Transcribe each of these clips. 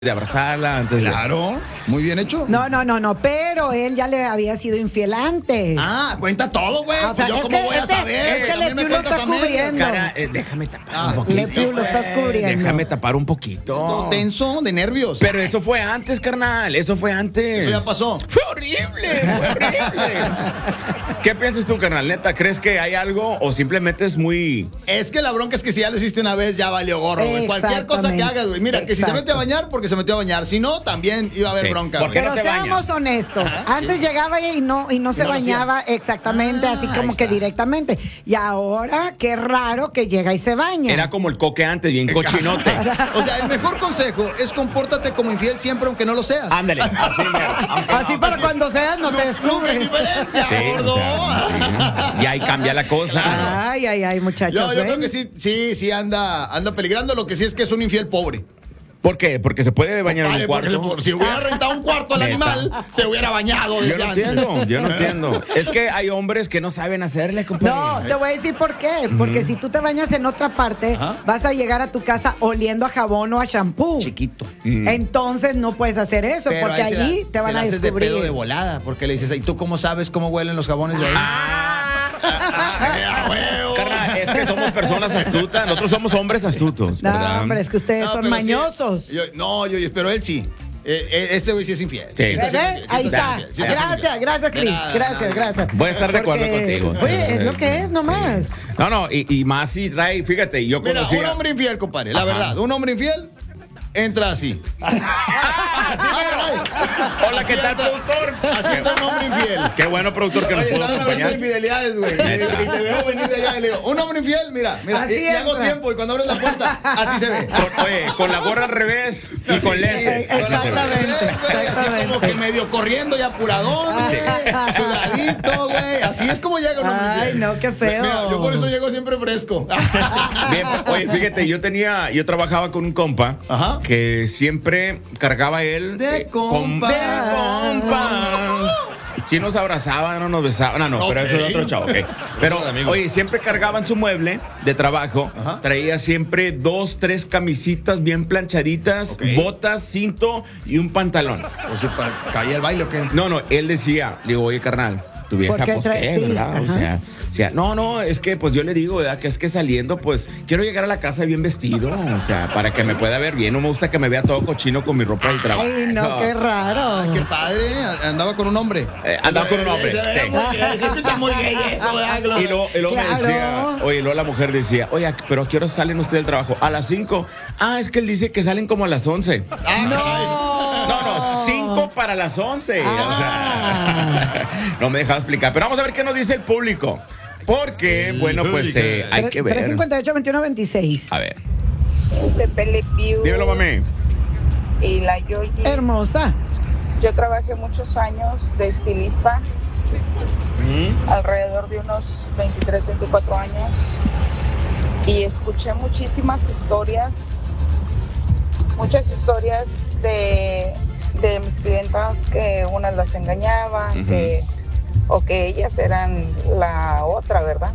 de abrazarla, antes Claro, muy bien hecho. No, pero él ya le había sido infiel antes. Ah, cuenta todo, güey. O sea, Pues yo cómo voy a saber. es que También me Le Pew lo cuentas está a medias. cubriendo. Cara, déjame tapar un poquito. Le Pew lo estás cubriendo. Déjame tapar un poquito. Todo tenso, de nervios. Pero eso fue antes, carnal. Eso fue antes. Eso ya pasó. Fue horrible, fue horrible. ¿Qué piensas tú, carnal? ¿Neta, crees que hay algo o simplemente es muy... Es que la bronca es que si ya lo hiciste una vez, ya valió gorro, güey. Cualquier cosa que hagas, güey. Mira, que si se mete a bañar, porque se metió a bañar. Si no, también iba a haber Sí, bronca. ¿por qué güey. no Pero te seamos bañas? honestos. Ajá, Antes sí. llegaba y no se No lo bañaba exactamente, así ahí como que está. directamente. Y ahora, qué raro que llega y se baña. Era como el coque antes, bien cochinote. O sea, el mejor consejo es compórtate como infiel siempre, aunque no lo seas. Ándale, así mero. Así para cuando seas no te Nunca hay descubres. diferencia, Sí, gordo. o sea, sí. Y ahí cambia la cosa. Ay, muchachos. Yo creo ¿ven? que sí anda peligrando. Lo que sí es que es un infiel pobre. ¿Por qué? Porque se puede bañar en Vale, un porque cuarto. si hubiera rentado un cuarto al Neta. animal, se hubiera bañado Yo desde no antes. entiendo, yo no entiendo. Es que hay hombres que no saben hacerle, compadre. No, te voy a decir por qué. Porque si tú te bañas en otra parte, Ajá. vas a llegar a tu casa oliendo a jabón o a shampoo. Chiquito. Entonces no puedes hacer eso, Pero porque ahí allí te van a haces descubrir. de pedo de volada, porque le dices, ¿y tú cómo sabes cómo huelen los jabones de ahí? ¡Ah, huevo! Carnal, es que somos personas astutas. Nosotros somos hombres astutos, No, ¿verdad? hombre, es que ustedes No, son pero sí, mañosos. pero él sí. Este güey sí es infiel. Sí. está siendo ¿Ves? infiel, sí Ahí está. siendo infiel, sí está siendo Gracias, Cris. nada, Gracias. Voy a estar de acuerdo Porque, contigo. Oye, es lo que es nomás. No, y más si trae, fíjate, yo Mira, conocí. un hombre infiel, compadre, la Ajá. verdad, un hombre infiel entra así. Hola, ¿qué tal, productor? Así entra un hombre infiel. Qué bueno, productor, que nos Oye, pudo estaban hablando de acompañar. infidelidades, güey. Y te veo venir de allá y le digo, un hombre infiel, mira, Así y hago entra. tiempo y cuando abres la puerta, así se ve. Oye, con la gorra al revés y con lentes. Exactamente. Así como que medio corriendo y apuradón, güey. Sudadito, güey. Así es como llega un hombre Ay, infiel. no, qué feo. Mira, yo por eso llego siempre fresco. Bien, oye, fíjate, yo trabajaba con un compa Ajá. que siempre cargaba él De compa. de compa. Sí nos abrazaban, no nos besaban, no, pero eso es Ok. otro chavo, ok. Pero, oye, siempre cargaba en su mueble de trabajo, Ajá. traía siempre 2, 3 camisitas bien planchaditas, Ok. botas, cinto y un pantalón. O sea, caía el baile o qué. No, él decía, digo, oye, carnal, tu vieja, ¿Por qué pues, trae- ¿qué, sí, verdad? O ajá. sea, no, es que, pues, yo le digo, ¿verdad? Que es que saliendo, pues, quiero llegar a la casa bien vestido, o sea, para que me pueda ver bien. No me gusta que me vea todo cochino con mi ropa del trabajo. Ay, no, qué raro. Qué padre, andaba con un hombre. Andaba con un hombre, sí. Se escucha muy gay eso, ¿verdad? Y luego me Claro. decía, oye, luego la mujer decía, oye, pero ¿a qué hora salen ustedes del trabajo? A las 5. Ah, es que él dice que salen como a las 11. No, 5 para las 11. O sea, no me dejaba explicar. Pero vamos a ver qué nos dice el público. Porque, bueno, pues hay que ver. 358-2126. A ver, Pepe Le Pew dímelo, mami. y la Yoyi. Hermosa. Yo trabajé muchos años de estilista, alrededor de unos 23, 24 años, y escuché muchas historias de mis clientas que unas las engañaban, o que ellas eran la otra, ¿verdad?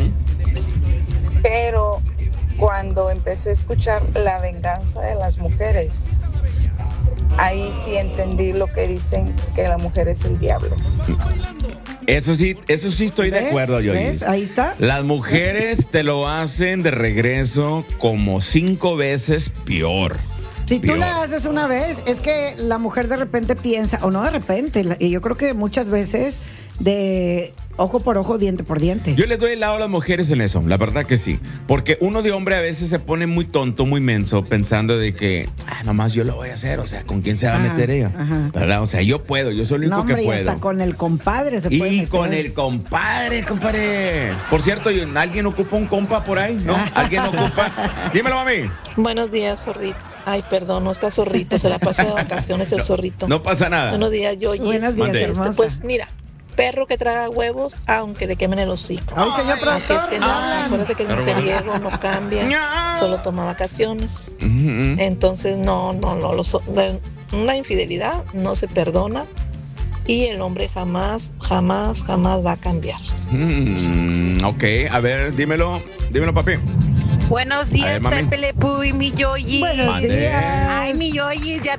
Pero cuando empecé a escuchar la venganza de las mujeres, ahí sí entendí lo que dicen, que la mujer es el diablo. Eso sí estoy de ¿Ves? acuerdo, yo. ¿Ves? Ahí está. Las mujeres te lo hacen de regreso como 5 veces peor. Si tú Peor. la haces una vez, es que la mujer de repente piensa, o no de repente, y yo creo que muchas veces de ojo por ojo, diente por diente. Yo les doy el lado a las mujeres en eso, la verdad que sí. Porque uno de hombre a veces se pone muy tonto, muy menso, pensando de que, nomás yo lo voy a hacer, o sea, ¿con quién se va a Ajá, meter ella? ajá. ¿Verdad? O sea, yo puedo, yo soy el único No, hombre, que y puedo. hasta con el compadre se puede Y meter. con el compadre. Por cierto, ¿alguien ocupa un compa por ahí? ¿No? ¿Alguien ocupa? Dímelo, mami. Buenos días, zorrito. Ay, perdón, no está zorrito, se la pasa de vacaciones el zorrito. No pasa nada. Buenos días, Yoyi. Buenos días, Mande. hermosa. Pues mira, perro que traga huevos, aunque le quemen el hocico. Ay, señor Así es productor, que no no, hablan. acuérdate que el mujeriego no cambia, solo toma vacaciones. Ujú. Entonces, una infidelidad no se perdona y el hombre jamás va a cambiar. Ok, a ver, dímelo, papi. Buenos días, mami. Pepe Le Pew y mi Yoyi. Buenos Mande. días. Ay, mi Yoyi, ya